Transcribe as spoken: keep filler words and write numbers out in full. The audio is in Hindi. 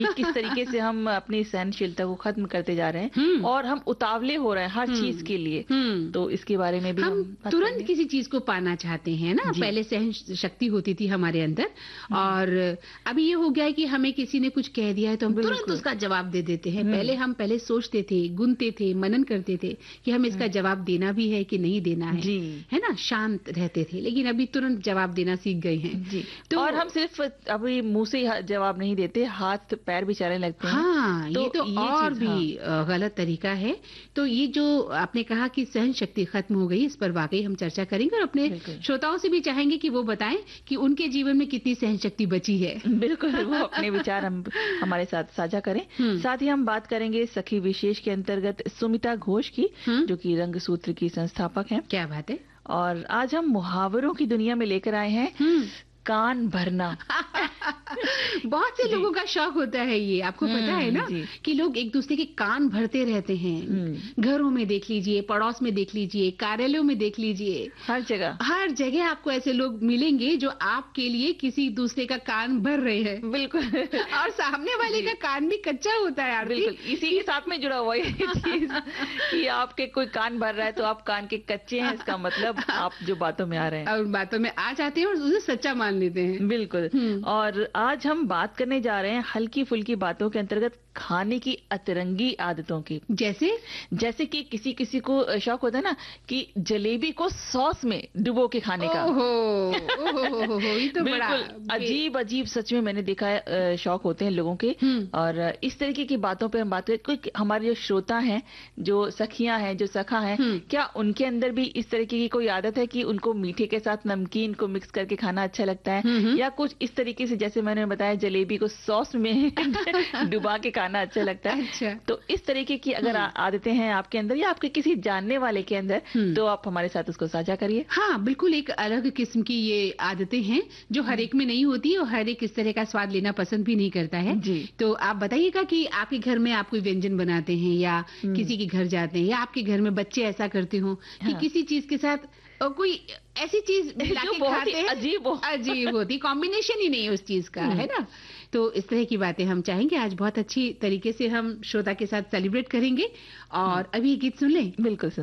कि किस तरीके से हम अपनी सहनशीलता को खत्म करते जा रहे हैं हम्म। और हम उतावले हो रहे हैं हर चीज के लिए। हम्म। तो इसके बारे में भी हम, हम बात तुरंत करेंगे। किसी चीज को पाना चाहते हैं ना। जी। पहले सहन शक्ति होती थी हमारे अंदर, और अभी ये हो गया है कि हमें किसी ने कुछ कह दिया है तो हम तुरंत बिल्कुल। उसका जवाब दे देते हैं। हम्म। पहले हम पहले सोचते थे, गुनते थे, मनन करते थे कि हमें इसका जवाब देना भी है कि नहीं देना है, जी। है ना। शांत रहते थे, लेकिन अभी तुरंत जवाब देना सीख गए हैं। जी। तो और हम सिर्फ अभी मुंह से ही जवाब नहीं देते, हाथ पैर भी चलने लगते हैं। हाँ, तो ये तो ये और चीज, भी हाँ। अ, गलत तरीका है। तो ये जो आपने कहा कि सहन शक्ति खत्म हो गई, इस पर वाकई हम चर्चा करेंगे और अपने बिल्कुल। श्रोताओं से भी चाहेंगे कि वो बताएं कि उनके जीवन में कितनी सहन शक्ति बची है। बिल्कुल, वो अपने विचार हम हमारे साथ साझा करें। हम्म। साथ ही हम बात करेंगे सखी विशेष के अंतर्गत सुमिता घोष की, हम्म। जो कि रंगसूत्र की संस्थापक हैं। क्या बात है। और आज हम मुहावरों की दुनिया में लेकर आए हैं हम्म। कान भरना। बहुत से जी। लोगों का शौक होता है ये, आपको पता है ना, जी। कि लोग एक दूसरे के कान भरते रहते हैं। घरों में देख लीजिए, पड़ोस में देख लीजिए, कार्यालयों में देख लीजिए, हर जगह हर जगह आपको ऐसे लोग मिलेंगे जो आपके लिए किसी दूसरे का कान भर रहे हैं। बिल्कुल। और सामने वाले का कान भी कच्चा होता है। आरती, बिल्कुल, इसी के साथ में जुड़ा हुआ ये चीज कि आपके कोई कान भर रहा है तो आप कान के कच्चे हैं, इसका मतलब आप जो बातों में आ रहे हैं, और बातों में आ जाते हैं और उसे सच्चा मान लेते हैं। बिल्कुल। और आज हम बात करने जा रहे हैं हल्की फुल्की बातों के अंतर्गत खाने की अतरंगी आदतों की। जैसे जैसे कि किसी किसी को शौक होता है ना कि जलेबी को सॉस में डुबो के खाने का। ओहो, ओहो, ओहो, ओहो, ये तो बड़ा बिल्कुल अजीब अजीब, सच में मैंने देखा है अ, शौक होते हैं लोगों के। और इस तरीके की बातों पे हम बात करें, कोई हमारे जो श्रोता हैं, जो सखियां हैं, जो सखा हैं, क्या उनके अंदर भी इस तरीके की कोई आदत है कि उनको मीठे के साथ नमकीन को मिक्स करके खाना अच्छा लगता है, या कुछ इस तरीके से जैसे मैंने बताया जलेबी को सॉस में डुबा के खाना अच्छा लगता है। अच्छा। तो इस तरीके की अगर आ- आदतें हैं आपके अंदर या आपके किसी जानने वाले के अंदर, तो आप हमारे साथ उसको साझा करिए। हाँ, बिल्कुल एक अलग किस्म की ये आदतें हैं जो हर एक में नहीं होती और हर एक इस तरह का स्वाद लेना पसंद भी नहीं करता है। जी। तो आप बताइएगा कि आपके घर में आप कोई व्यंजन बनाते हैं या किसी के घर जाते हैं, या आपके घर में बच्चे ऐसा करते हो कि हाँ। किसी चीज के साथ अ, कोई ऐसी चीज मिला जो के बहुत खाते ही हैं, अजीब हो। अजीब होती, कॉम्बिनेशन ही नहीं है उस चीज का, है ना। तो इस तरह की बातें हम चाहेंगे आज बहुत अच्छी तरीके से हम श्रोता के साथ सेलिब्रेट करेंगे। और अभी ये गीत सुन लें। बिल्कुल।